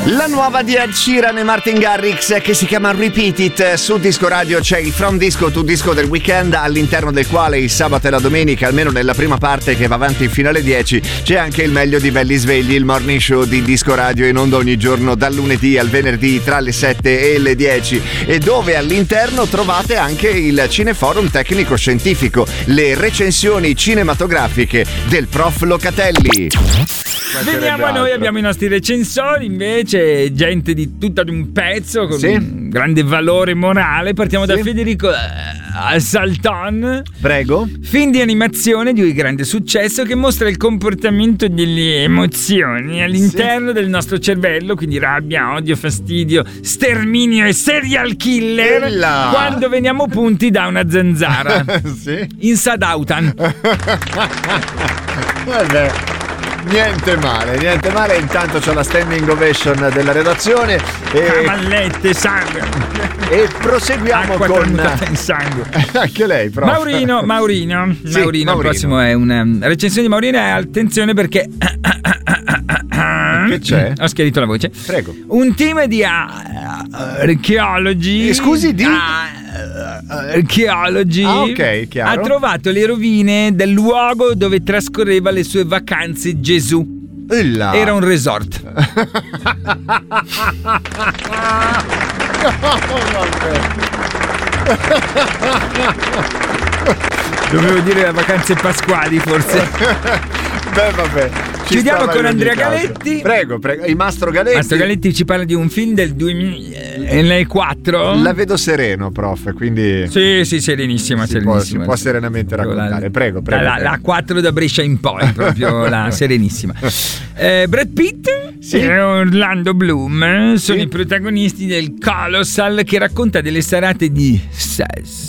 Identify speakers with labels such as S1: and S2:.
S1: La nuova di Ed Sheeran e Martin Garrix che si chiama Repeat It. Su Disco Radio c'è il From Disco to Disco del weekend, all'interno del quale il sabato e la domenica, almeno nella prima parte che va avanti fino alle 10, c'è anche il meglio di Belli Svegli, il morning show di Disco Radio, in onda ogni giorno dal lunedì al venerdì tra le 7 e le 10, e dove all'interno trovate anche il Cineforum tecnico scientifico, le recensioni cinematografiche del prof Locatelli.
S2: Veniamo a noi, abbiamo i nostri recensori, invece gente di tutto ad un pezzo con un grande valore morale. Partiamo da Federico Salton.
S1: Prego.
S2: Film di animazione di grande successo che mostra il comportamento delle emozioni all'interno del nostro cervello, quindi rabbia, odio, fastidio, sterminio e serial killer quando veniamo punti da una zanzara. Inside Outan.
S1: Vabbè. Niente male. Intanto c'è la standing ovation della redazione
S2: Cavallette, sangue
S1: e proseguiamo
S2: acqua
S1: con
S2: in sangue.
S1: Anche lei, prof.
S2: Maurino. Il prossimo è una recensione di Maurino. Attenzione perché
S1: che c'è?
S2: Ho schiarito la voce.
S1: Prego.
S2: Un team di archeologi archeologi
S1: chiaro.
S2: Ha trovato le rovine del luogo dove trascorreva le sue vacanze Gesù. Era un resort. Dovevo dire le vacanze pasquali, forse.
S1: Beh, vabbè.
S2: Chiudiamo con Andrea Galetti.
S1: Prego, il Mastro Galetti.
S2: Mastro Galetti ci parla di un film del 2004.
S1: La vedo sereno, prof, quindi
S2: sì, serenissima.
S1: Si può serenamente raccontare. Prego.
S2: La 4 da Brescia in poi, proprio la serenissima. Brad Pitt e Orlando Bloom sono i protagonisti del Colossal, che racconta delle serate di sesso